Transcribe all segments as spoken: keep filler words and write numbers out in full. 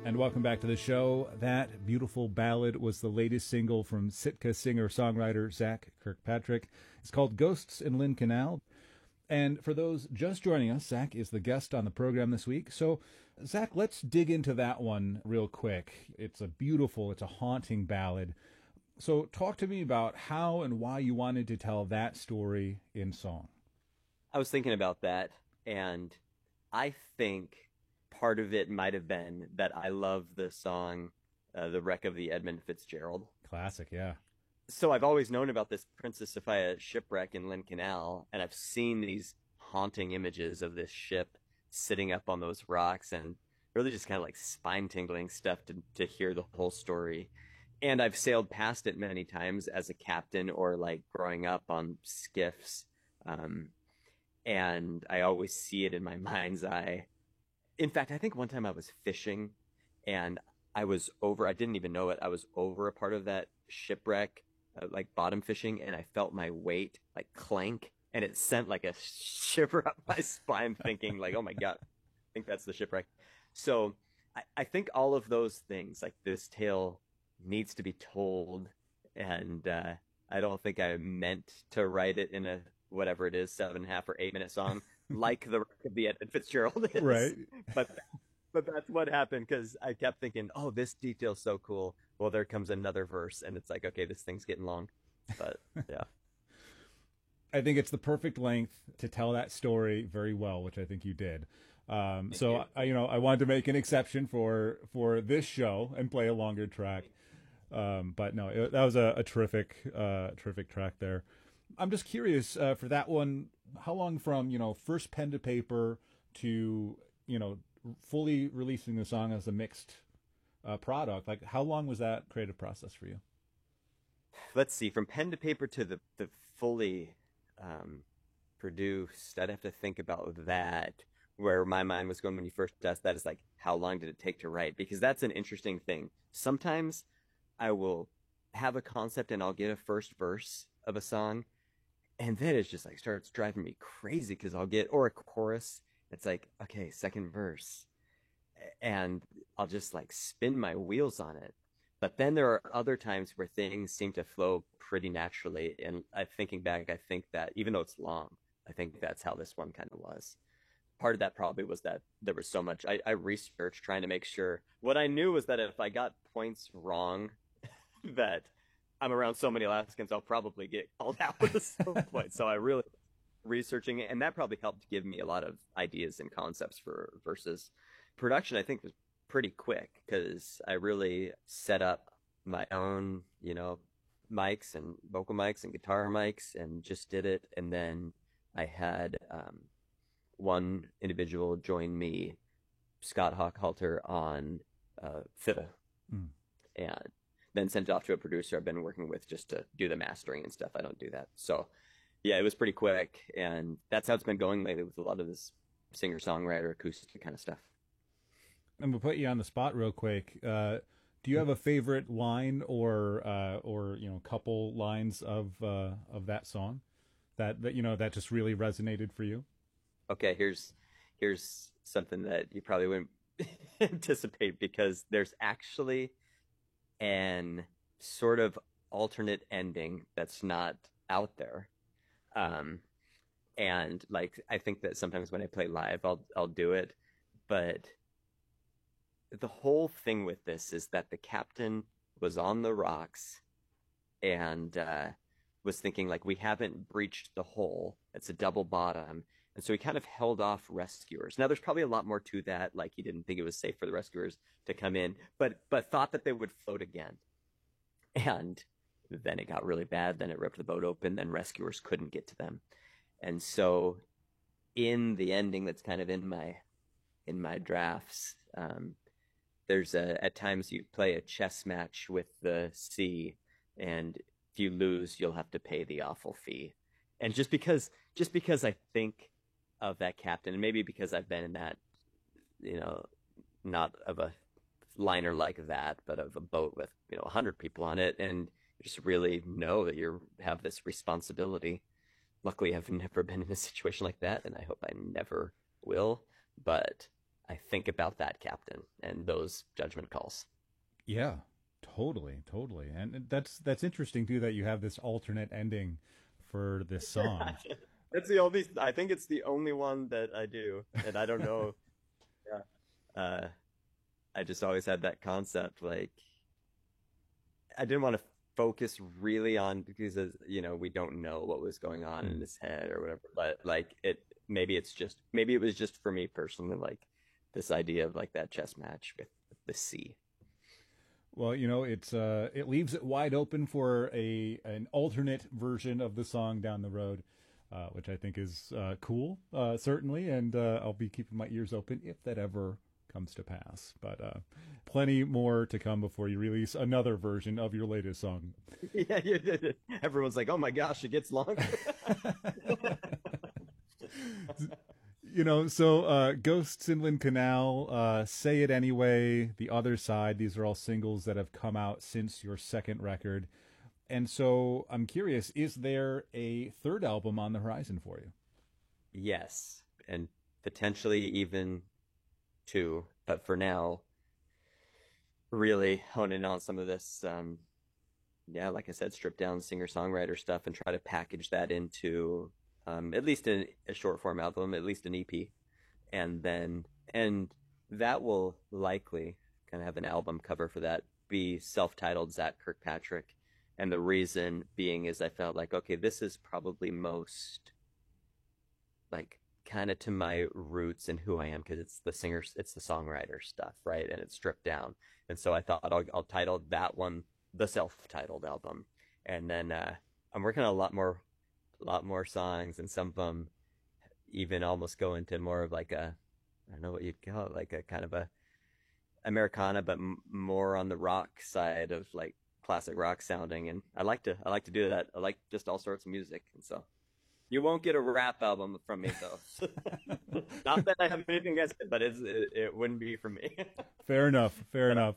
And welcome back to the show. That beautiful ballad was the latest single from Sitka singer-songwriter Zach Kirkpatrick. It's called Ghosts in Lynn Canal. And for those just joining us, Zach is the guest on the program this week. So, Zach, let's dig into that one real quick. It's a beautiful, it's a haunting ballad. So talk to me about how and why you wanted to tell that story in song. I was thinking about that, and I think part of it might have been that I love the song, uh, The Wreck of the Edmund Fitzgerald. Classic, yeah. So I've always known about this Princess Sophia shipwreck in Lynn Canal, and I've seen these haunting images of this ship sitting up on those rocks, and really just kind of like spine-tingling stuff to, to hear the whole story. And I've sailed past it many times as a captain or like growing up on skiffs. Um, and I always see it in my mind's eye. In fact, I think one time I was fishing and I was over, I didn't even know it. I was over a part of that shipwreck, uh, like bottom fishing, and I felt my weight like clank, and it sent like a shiver up my spine thinking like, oh my God, I think that's the shipwreck. So I, I think all of those things, like this tale needs to be told. And, uh, I don't think I meant to write it in a, whatever it is, seven and a half or eight minute song. Like the Wreck of the Edmund Fitzgerald is. Right. But but that's what happened, because I kept thinking, oh, this detail's so cool. Well, there comes another verse, and it's like, okay, this thing's getting long. But yeah. I think it's the perfect length to tell that story very well, which I think you did. Um, so, you. I, you know, I wanted to make an exception for for this show and play a longer track. Um, but no, it, that was a, a terrific, uh, terrific track there. I'm just curious, uh, for that one, how long from, you know, first pen to paper to, you know, fully releasing the song as a mixed uh, product, like how long was that creative process for you? Let's see, from pen to paper to the, the fully um, produced, I'd have to think about that. Where my mind was going when you first asked that is like, how long did it take to write? Because that's an interesting thing. Sometimes I will have a concept and I'll get a first verse of a song, and then it's just like starts driving me crazy because I'll get, or a chorus. It's like, okay, second verse. And I'll just like spin my wheels on it. But then there are other times where things seem to flow pretty naturally. And I, thinking back, I think that even though it's long, I think that's how this one kind of was. Part of that probably was that there was so much. I, I researched trying to make sure. What I knew was that if I got points wrong, that I'm around so many Alaskans, I'll probably get called out at some point. So I really researching it, and that probably helped give me a lot of ideas and concepts for verses. Production, I think, was pretty quick because I really set up my own, you know, mics and vocal mics and guitar mics and just did it. And then I had um, one individual join me, Scott Hockhalter, on uh, fiddle. Mm. And then sent it off to a producer I've been working with just to do the mastering and stuff. I don't do that. So yeah, it was pretty quick. And that's how it's been going lately with a lot of this singer-songwriter acoustic kind of stuff. I'm going to put you on the spot real quick. Uh, do you have a favorite line or, uh, or, you know, couple lines of, uh, of that song that, that, you know, that just really resonated for you? Okay. Here's, here's something that you probably wouldn't anticipate, because there's actually an sort of alternate ending that's not out there. Um, and like, I think that sometimes when I play live, I'll, I'll do it, but the whole thing with this is that the captain was on the rocks and, uh, was thinking like, we haven't breached the hole. It's a double bottom. And so he kind of held off rescuers. Now there's probably a lot more to that. Like he didn't think it was safe for the rescuers to come in, but, but thought that they would float again. And then it got really bad. Then it ripped the boat open. Then rescuers couldn't get to them. And so in the ending, that's kind of in my, in my drafts, um, there's a, at times you play a chess match with the sea, and if you lose, you'll have to pay the awful fee. And just because, just because I think of that captain, and maybe because I've been in that, you know, not of a liner like that, but of a boat with, you know, a hundred people on it, and you just really know that you have this responsibility. Luckily, I've never been in a situation like that, and I hope I never will. But I think about that captain and those judgment calls. Yeah, totally, totally. And that's that's interesting too that you have this alternate ending for this song. That's the only. I think it's the only one that I do, and I don't know. yeah. Uh, I just always had that concept. Like, I didn't want to focus really on because you know we don't know what was going on in his head or whatever. But like it, maybe it's just maybe it was just for me personally, like this idea of like that chess match with the sea. Well, you know, it's uh, it leaves it wide open for a an alternate version of the song down the road, uh, which I think is uh, cool, uh, certainly, and uh, I'll be keeping my ears open if that ever comes to pass. But uh, plenty more to come before you release another version of your latest song. Yeah, yeah, everyone's like, "Oh my gosh, it gets longer." You know, so uh, Ghosts Inland Canal, uh, Say It Anyway, The Other Side, these are all singles that have come out since your second record. And so I'm curious, is there a third album on the horizon for you? Yes, and potentially even two. But for now, really honing on some of this, um, yeah, like I said, stripped down singer-songwriter stuff and try to package that into... Um, at least in a short form album, at least an E P, and then and that will likely kind of have an album cover for that be self-titled Zach Kirkpatrick, and the reason being is I felt like okay, this is probably most like kind of to my roots and who I am because it's the singer, it's the songwriter stuff, right? And it's stripped down, and so I thought I'll, I'll title that one the self-titled album, and then uh, I'm working on a lot more. A lot more songs, and some of them even almost go into more of like a, I don't know what you'd call it, like a kind of a Americana, but m- more on the rock side of like classic rock sounding. And I like to, I like to do that. I like just all sorts of music, and so you won't get a rap album from me though. Not that I have anything against it, but it's, it, it wouldn't be for me. Fair enough. Fair enough.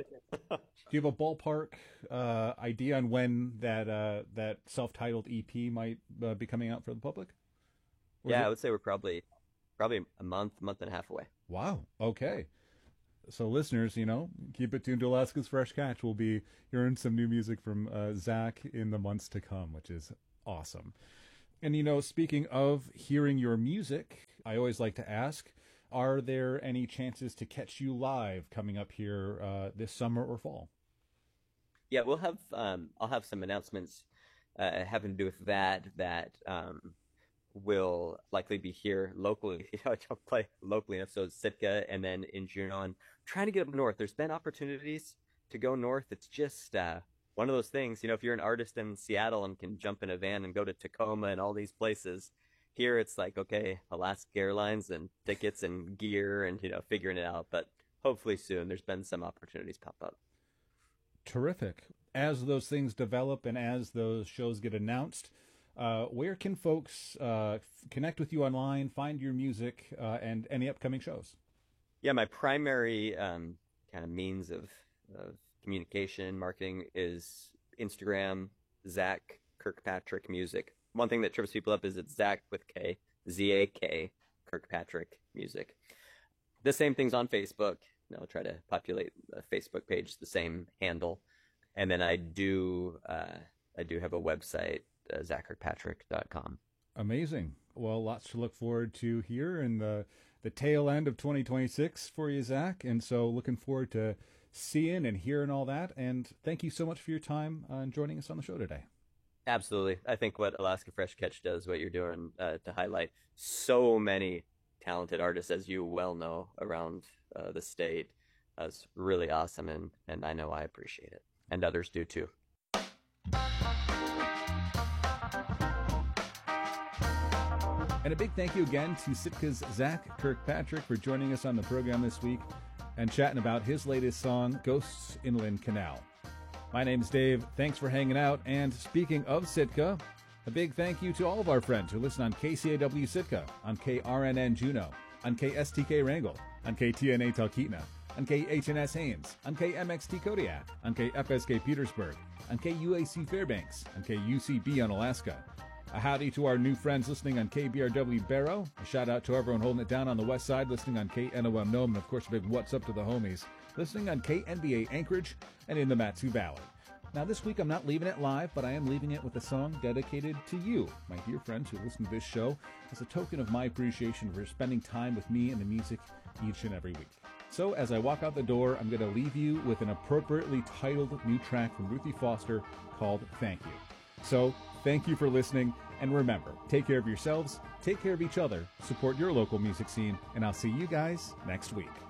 Do you have a ballpark uh, idea on when that uh, that self-titled E P might uh, be coming out for the public? Or yeah, I would say we're probably probably a month, month and a half away. Wow. Okay. So listeners, you know, keep it tuned to Alaska's Fresh Catch. We'll be hearing some new music from uh, Zach in the months to come, which is awesome. And, you know, speaking of hearing your music, I always like to ask, are there any chances to catch you live coming up here uh, this summer or fall? Yeah, we'll have, um, I'll have some announcements uh, having to do with that, that um, will likely be here locally. I'll play locally enough, so it's Sitka, and then in Juneau, and trying to get up north. There's been opportunities to go north. It's just uh, one of those things, you know, if you're an artist in Seattle and can jump in a van and go to Tacoma and all these places, here it's like, okay, Alaska Airlines and tickets and gear and, you know, figuring it out. But hopefully soon. There's been some opportunities pop up. Terrific. As those things develop and as those shows get announced, uh, where can folks uh, connect with you online, find your music, uh, and any upcoming shows? Yeah, my primary um, kind of means of, of communication, marketing is Instagram, Zach Kirkpatrick Music. One thing that trips people up is it's Zach with K, Z A K, Kirkpatrick Music. The same thing's on Facebook. I'll try to populate the Facebook page, the same handle. And then I do uh, I do have a website, uh, zach kirkpatrick dot com. Amazing. Well, lots to look forward to here in the, the tail end of twenty twenty-six for you, Zach. And so looking forward to seeing and hearing all that. And thank you so much for your time uh, and joining us on the show today. Absolutely. I think what Alaska Fresh Catch does, what you're doing uh, to highlight so many talented artists, as you well know, around uh, the state, uh, is really awesome. And, and I know I appreciate it. And others do too. And a big thank you again to Sitka's Zach Kirkpatrick for joining us on the program this week and chatting about his latest song, Ghosts Inland Canal. My name's Dave. Thanks for hanging out. And speaking of Sitka, a big thank you to all of our friends who listen on K C A W Sitka, on K R N N Juneau, on K S T K Wrangell, on K T N A Talkeetna, on K H N S Haines, on K M X T Kodiak, on K F S K Petersburg, on K U A C Fairbanks, on K U C B on Alaska, A howdy to our new friends listening on K B R W Barrow. A shout out to everyone holding it down on the west side, listening on K N O M Nome. And of course, a big what's up to the homies, listening on K N B A Anchorage and in the Matsu Valley. Now this week I'm not leaving it live, but I am leaving it with a song dedicated to you, my dear friends who listen to this show, as a token of my appreciation for spending time with me and the music each and every week. So as I walk out the door, I'm going to leave you with an appropriately titled new track from Ruthie Foster called Thank You. So thank you for listening, and remember, take care of yourselves, take care of each other, support your local music scene, and I'll see you guys next week.